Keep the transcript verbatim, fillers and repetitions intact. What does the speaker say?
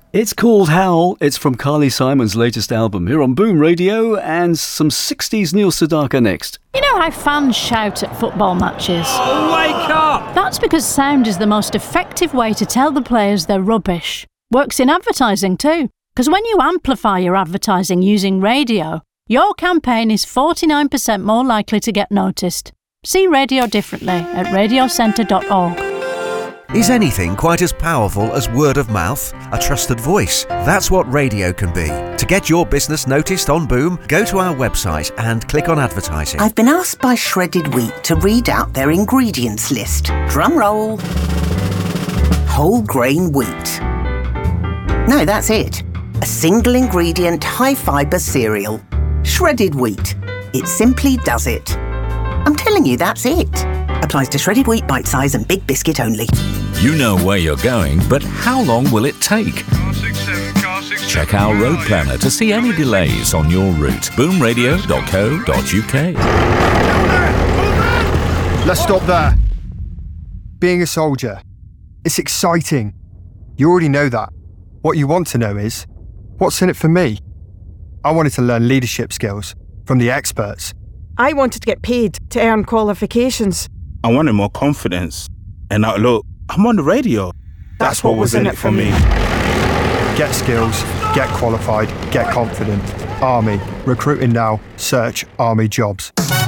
It's called Howl. It's from Carly Simon's latest album here on Boom Radio, and some sixties Neil Sedaka next. You know how fans shout at football matches? Wake up! That's because sound is the most effective way to tell the players they're rubbish. Works in advertising too, because when you amplify your advertising using radio, your campaign is forty-nine percent more likely to get noticed. See radio differently at radio centre dot org. Is anything quite as powerful as word of mouth? A trusted voice? That's what radio can be. To get your business noticed on Boom, go to our website and click on advertising. I've been asked by Shredded Wheat to read out their ingredients list. Drum roll. Whole grain wheat. No, that's it. A single ingredient high fibre cereal. Shredded wheat. It simply does it. I'm telling you, that's it. Applies to shredded wheat, bite size and big biscuit only. You know where you're going, but how long will it take? Check our road planner to see any delays on your route. boom radio dot co dot uk. Let's stop there. Being a soldier, it's exciting. You already know that. What you want to know is, what's in it for me? I wanted to learn leadership skills from the experts. I wanted to get paid to earn qualifications. I wanted more confidence. And now look, I'm on the radio. That's, That's what, what was in it for me. Get skills, get qualified, get confident. Army. Recruiting now. Search Army jobs.